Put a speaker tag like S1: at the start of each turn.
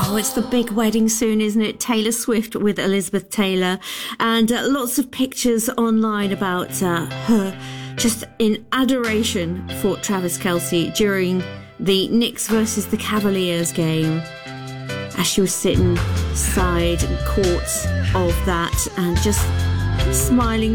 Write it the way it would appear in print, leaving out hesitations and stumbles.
S1: Oh, it's the big wedding soon, isn't it? Taylor Swift with Elizabeth Taylor. And lots of pictures online about her just in adoration for Travis Kelce during the Knicks versus the Cavaliers game, as she was sitting side and court of that and just smiling